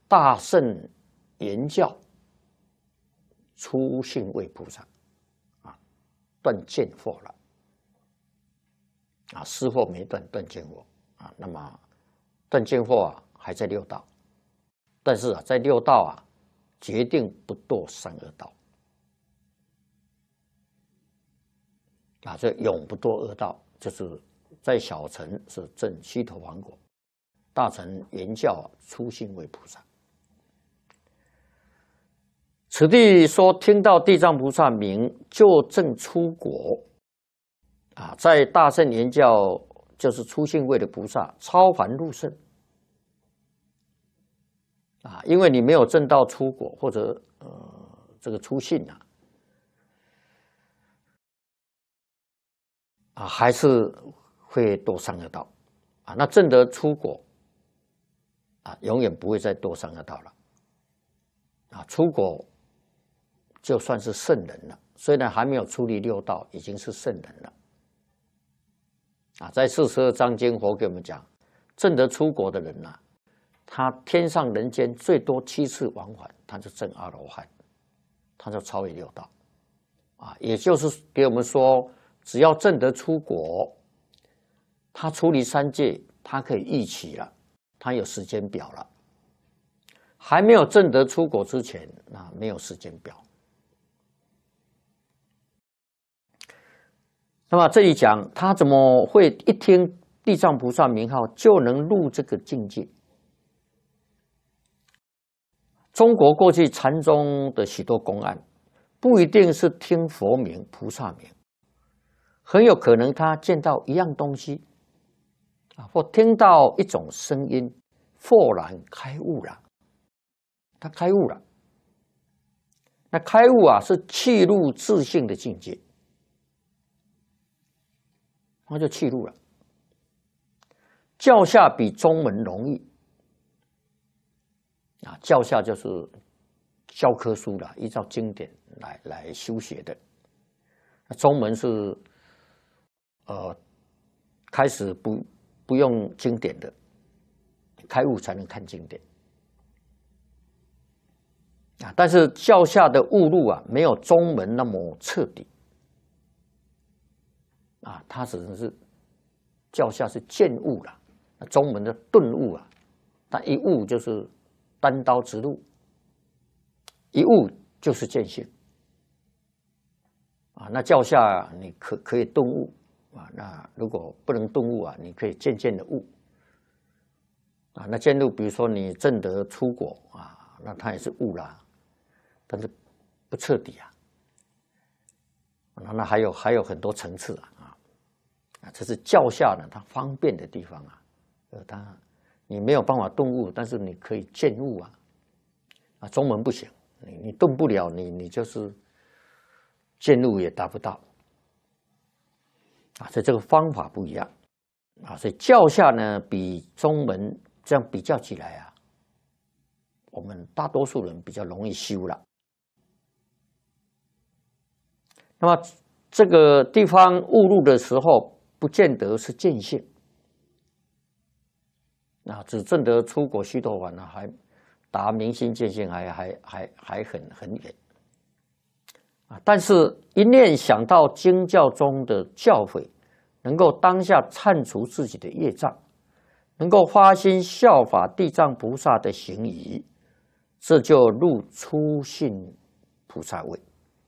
大圣言教初信位菩萨啊，断见惑了啊，失惑没断，断见惑啊。那么断见惑啊，还在六道，但是啊，在六道啊，决定不堕三恶道啊，这永不堕恶道，就是在小乘是证须陀洹果，大乘言教初信位菩萨。此地说听到地藏菩萨名，就证出果啊，在大乘言教就是初信位的菩萨，超凡入圣啊，因为你没有证到出果或者这个初信啊，还是会堕三恶道啊。那证得出果啊，永远不会再堕三恶道了啊。出果就算是圣人了，虽然还没有出离六道，已经是圣人了啊。在42章经，佛给我们讲，证得出果的人他天上人间最多7次往返，他就证阿罗汉，他就超越六道啊。也就是给我们说，只要证得出果，他出离三界，他可以预期了，他有时间表了。还没有证得出果之前，那没有时间表。那么这里讲，他怎么会一听地藏菩萨名号就能入这个境界？中国过去禅宗的许多公案，不一定是听佛名、菩萨名，很有可能他见到一样东西或听到一种声音，豁然开悟了。他开悟了，那开悟是契入自性的境界，他就契入了。教下比宗门容易啊，教下就是教科书啦，依照经典来修学的。宗门是开始不用经典的，开悟才能看经典啊。但是教下的悟入没有宗门那么彻底啊，它只能是教下是见悟了，宗门的顿悟但一悟就是单刀直入，一悟就是见性啊。那教下你可以顿悟啊，那如果不能顿悟你可以渐渐的悟啊。那渐入，比如说你证得出果那它也是悟啦，但是不彻底那还有很多层次这是教下呢它方便的地方它你没有办法顿悟，但是你可以见悟宗门不行，你顿不了，你就是见悟也达不到所以这个方法不一样所以教下呢比宗门这样比较起来我们大多数人比较容易修了。那么这个地方悟入的时候，不见得是见性只证得出果须陀洹还达明心见性还很远但是一念想到经教中的教诲，能够当下忏除自己的业障，能够发心效法地藏菩萨的行仪，这就入初信菩萨位。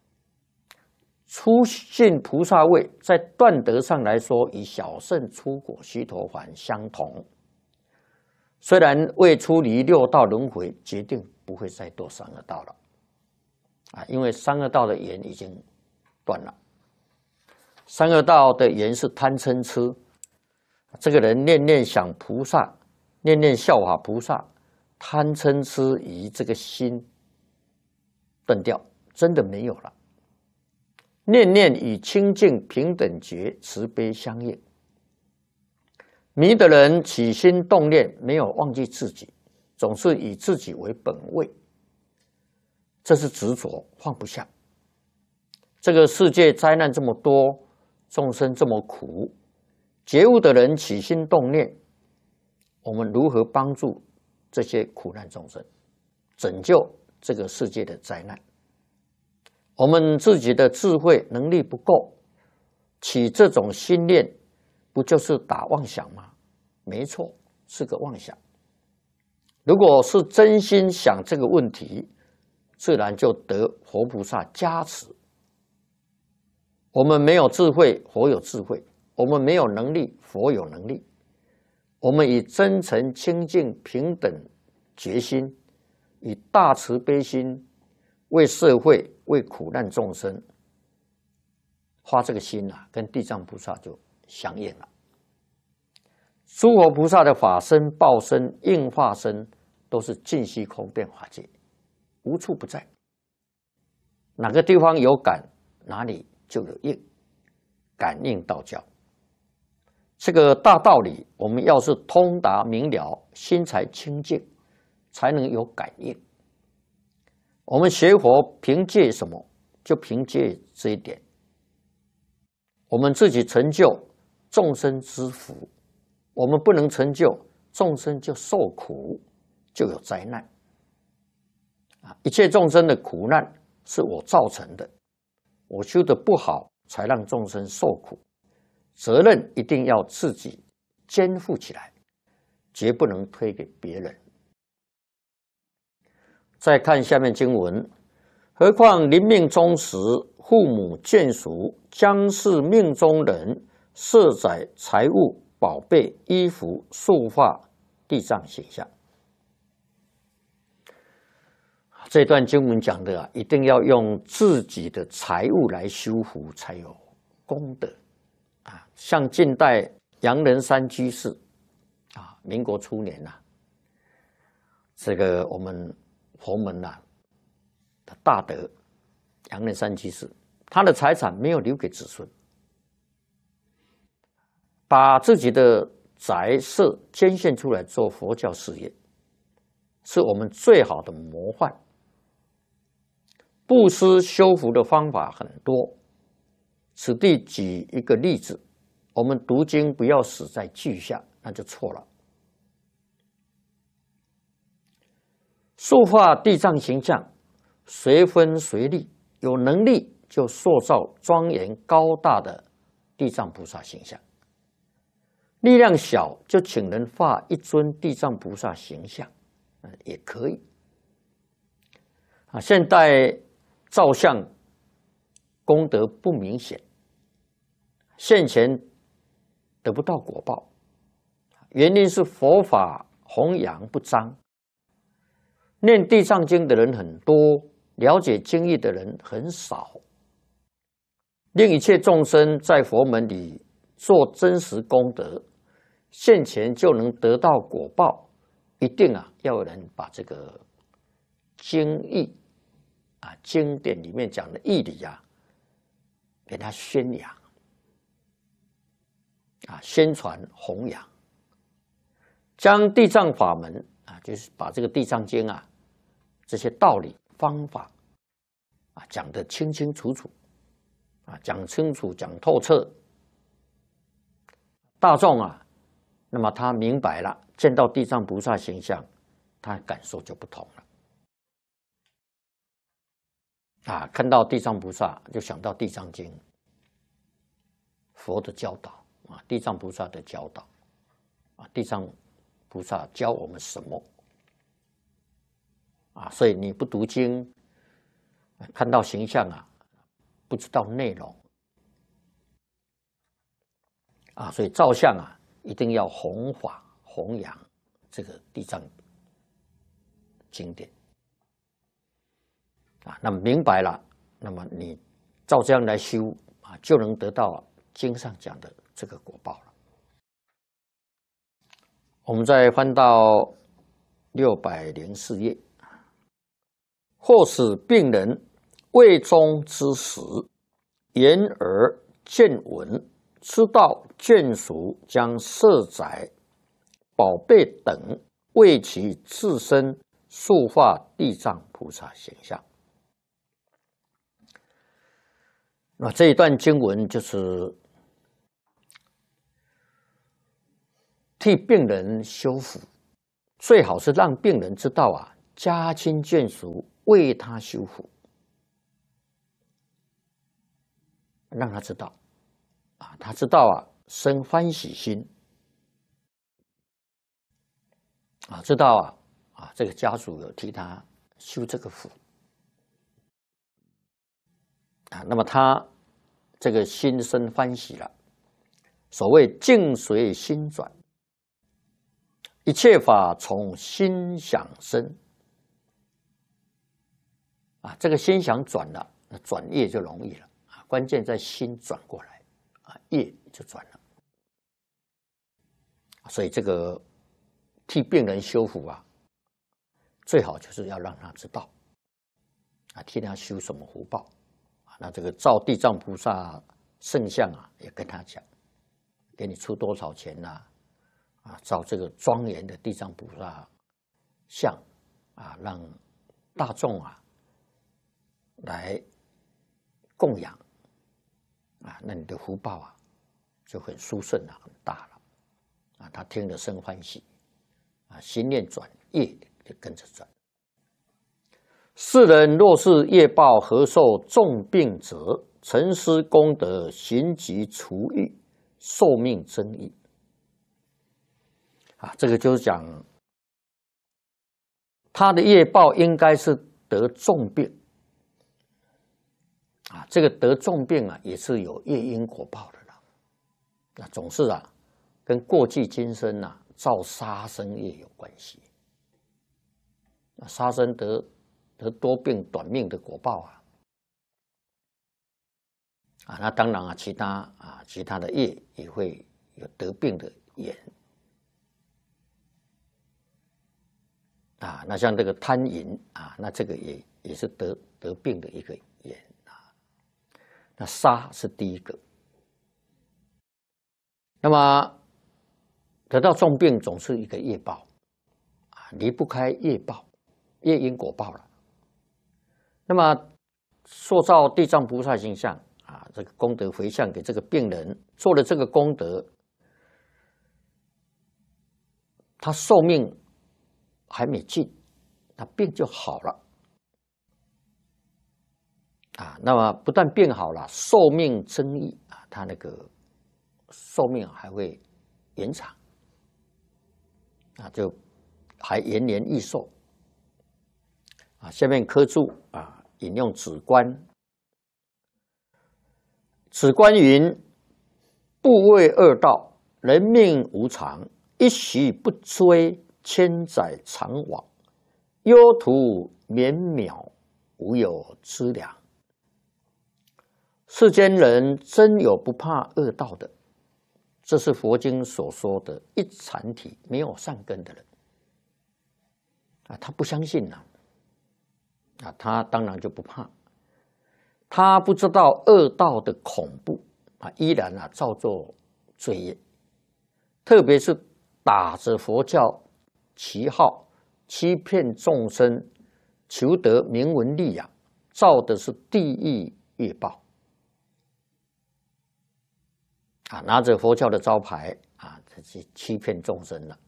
初信菩萨位在断德上来说，与小乘出果须陀洹相同。虽然未出离六道轮回，决定不会再堕三恶道了因为三恶道的缘已经断了。三恶道的缘是贪嗔痴，这个人念念想菩萨，念念效法菩萨，贪嗔痴与这个心断掉，真的没有了。念念与清净平等觉慈悲相应。迷的人起心动念，没有忘记自己，总是以自己为本位，这是执着，放不下。这个世界灾难这么多，众生这么苦，觉悟的人起心动念，我们如何帮助这些苦难众生？ 拯救这个世界的灾难。我们自己的智慧能力不够，起这种心念，不就是打妄想吗？没错，是个妄想。如果是真心想这个问题，自然就得佛菩萨加持。我们没有智慧，佛有智慧；我们没有能力，佛有能力。我们以真诚、清净、平等决心，以大慈悲心，为社会、为苦难众生花这个心啊，跟地藏菩萨就相应了。诸佛菩萨的法身、报身、应化身，都是尽虚空变法界，无处不在。哪个地方有感，哪里就有应，感应道教。这个大道理，我们要是通达明了，心才清净，才能有感应。我们学佛凭借什么？就凭借这一点。我们自己成就，众生之福；我们不能成就，众生就受苦，就有灾难。一切众生的苦难是我造成的，我修得不好，才让众生受苦。责任一定要自己肩负起来，绝不能推给别人。再看下面经文，何况临命终时，父母眷属将是命中人，设载财物、宝贝、衣服、束发、地藏形象。这段经文讲的啊，一定要用自己的财物来修福，才有功德。像近代杨仁山居士民国初年这个我们佛门的大德杨仁山居士，他的财产没有留给子孙，把自己的宅舍捐献出来做佛教事业，是我们最好的模范。布施修福的方法很多，此地举一个例子。我们读经不要死在句下，那就错了。塑化地藏形象，随分随力，有能力就塑造庄严高大的地藏菩萨形象；力量小，就请人画一尊地藏菩萨形象，也可以。现代照相功德不明显，现前得不到果报，原因是佛法弘扬不彰，念地藏经的人很多，了解经义的人很少。令一切众生在佛门里做真实功德，现前就能得到果报，一定要有人把这个经义经典里面讲的义理给他宣扬。宣传弘扬，将地藏法门就是把这个地藏经这些道理方法讲得清清楚楚讲清楚讲透彻，大众那么他明白了，见到地藏菩萨形象，他感受就不同了看到地藏菩萨就想到地藏经，佛的教导。地藏菩萨的教导地藏菩萨教我们什么所以你不读经，看到形象不知道内容所以照相一定要弘法弘扬这个地藏经典那么明白了，那么你照这样来修就能得到经上讲的这个果报了。我们再翻到604页，或使病人未终之时，言而见闻，知道眷属将设载宝贝等为其自身塑化地藏菩萨形象。那这一段经文就是替病人修福，最好是让病人知道家亲眷属为他修福，让他知道啊，他知道啊，生欢喜心啊，知道啊，这个家属有替他修这个福啊，那么他这个心生欢喜了。所谓境随心转，一切法从心想生啊，这个心想转了，那转业就容易了啊，关键在心转过来啊，业就转了。所以这个替病人修福啊，最好就是要让他知道啊，替他修什么福报啊。那这个照地藏菩萨圣像啊，也跟他讲，给你出多少钱呐？啊，照这个庄严的地藏菩萨像啊，让大众啊来供养啊，那你的福报啊就很殊胜了，很大了啊。他听了生欢喜啊，心念转，业就跟着转。世人若是业报何受重病者，沉思功德，行疾除欲，寿命增益啊。这个就是讲他的业报应该是得重病啊，这个得重病啊也是有业因果报的啦。那总是啊跟过去今生啊造杀生业有关系。那杀生得多病短命的果报啊。啊，那当然啊，其他的业也会有得病的缘啊。那像这个贪淫啊，那这个也是得病的一个缘啊。那杀是第一个，那么得到重病总是一个业报啊，离不开业报，业因果报了。那么塑造地藏菩萨形象。啊，这个功德回向给这个病人，做了这个功德，他寿命还没尽，那病就好了啊。那么不但病好了，寿命增益啊，他那个寿命还会延长啊，就还延年益寿啊。下面科注啊，引用止观。此观云：不为恶道，人命无常，一息不追，千载常往，忧途绵渺，无有资粮。世间人真有不怕恶道的，这是佛经所说的一禅体，没有善根的人啊，他不相信啊，他当然就不怕。他不知道恶道的恐怖啊，依然照做罪业，特别是打着佛教旗号欺骗众生，求得名闻利养，造的是地狱业报啊！拿着佛教的招牌啊，去欺骗众生了。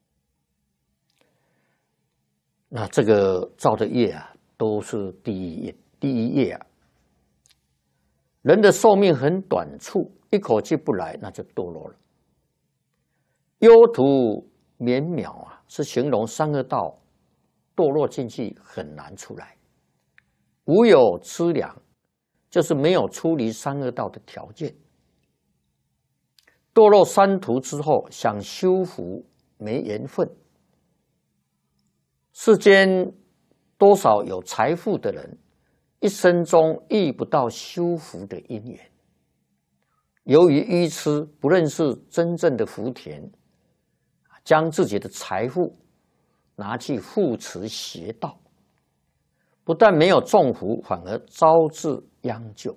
那这个造的业啊，都是第一业啊。人的寿命很短促，一口气不来，那就堕落了。忧途绵渺啊，是形容三恶道堕落进去很难出来。无有资粮，就是没有出离三恶道的条件。堕落三途之后，想修福没缘分。世间多少有财富的人，一生中遇不到修福的因缘，由于愚痴，不认识真正的福田，将自己的财富拿去护持邪道，不但没有种福，反而招致殃咎，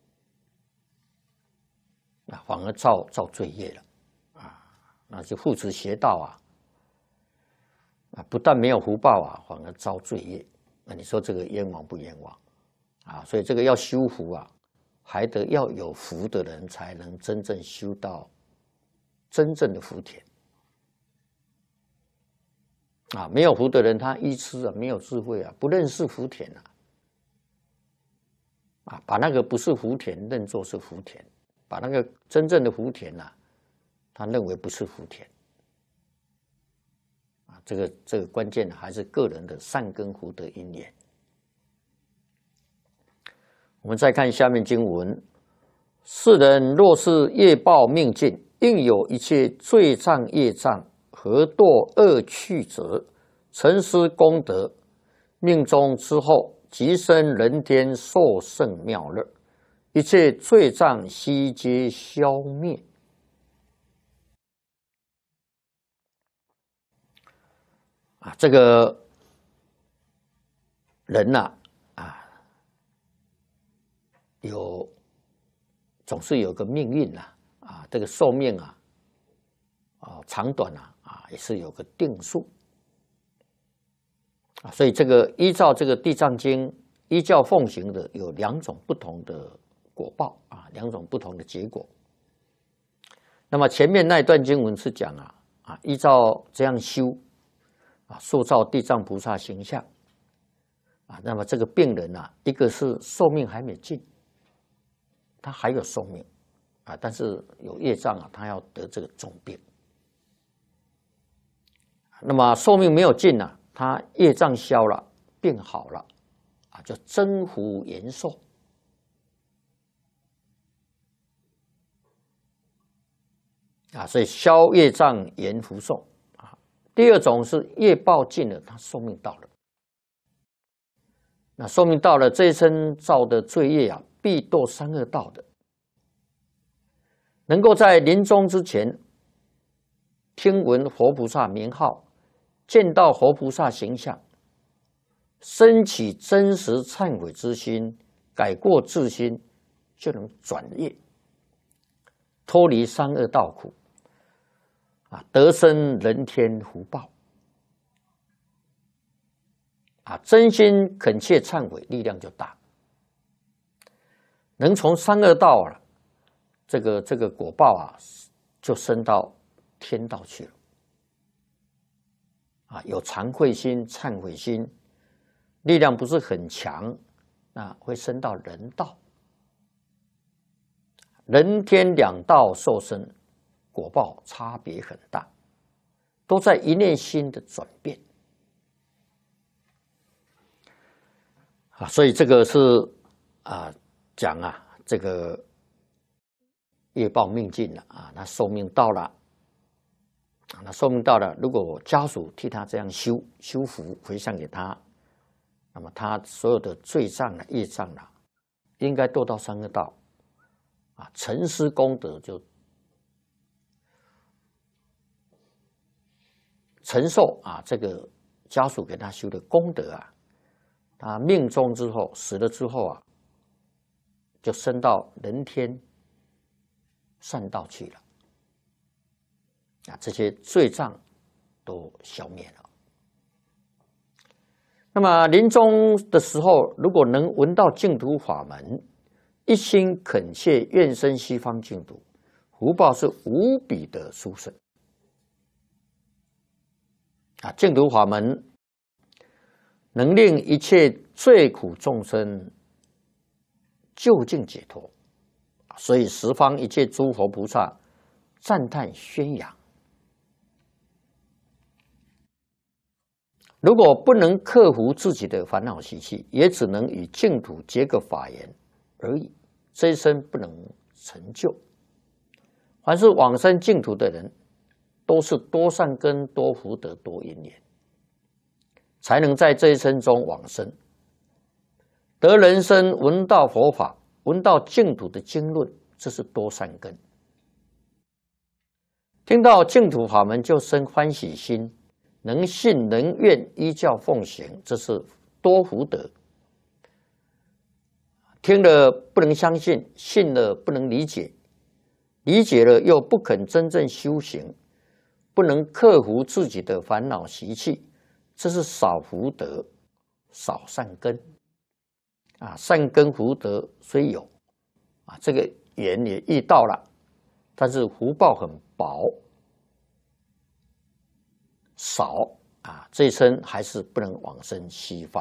反而造罪业了啊！那就护持邪道不但没有福报反而遭罪业。那你说这个冤枉不冤枉？所以这个要修福还得要有福的人才能真正修到真正的福田。 啊，没有福的人，他愚痴啊，没有智慧啊，不认识福田啊，啊，把那个不是福田认作是福田，把那个真正的福田啊，他认为不是福田，啊，这个关键还是个人的善根福德因缘。我们再看下面经文：世人若是业报命尽，应有一切罪障业障，何堕恶趣者，沉思功德，命终之后，即生人天，受胜妙乐，一切罪障悉皆消灭。啊，这个人呐，总是有个命运呐，啊，这个寿命啊，长短啊，也是有个定数。啊，所以这个依照这个《地藏经》依教奉行的有2种不同的果报啊，2种不同的结果。那么前面那一段经文是讲依照这样修塑造地藏菩萨形象那么这个病人一个是寿命还没尽，他还有寿命但是有业障他要得这个重病。那么寿命没有尽他业障消了，病好了就增福延寿。所以消业障延福寿第2种是业报尽了，他寿命到了。那寿命到了，这一生造的罪业必堕三恶道的。能够在临终之前听闻佛菩萨名号，见到佛菩萨形象，升起真实忏悔之心，改过自新，就能转业，脱离三恶道苦得生人天福报真心恳切忏悔，力量就大，能从三恶道这个果报就升到天道去了有惭愧心、忏悔心，力量不是很强，会升到人道。人天2道受生，果报差别很大，都在一念心的转变所以这个是讲这个业报命尽了那寿命到了那寿命到了，如果家属替他这样修福回向给他，那么他所有的罪障业障应该堕到三恶道沉思功德就承受这个家属给他修的功德他命终之后死了之后就升到人天善道去了这些罪障都消灭了。那么临终的时候，如果能闻到净土法门，一心恳切愿生西方净土，福报是无比的殊胜净土法门能令一切罪苦众生究竟解脱，所以十方一切诸佛菩萨赞叹宣扬。如果不能克服自己的烦恼习气，也只能与净土结个法缘而已，这一生不能成就。凡是往生净土的人，都是多善根、多福德、多因缘，才能在这一生中往生，得人生闻到佛法，闻到净土的经论，这是多善根。听到净土法门就生欢喜心，能信能愿依教奉行，这是多福德。听了不能相信，信了不能理解，理解了又不肯真正修行，不能克服自己的烦恼习气，这是少福德、少善根善根福德虽有这个缘也遇到了，但是福报很薄少这一生还是不能往生西方。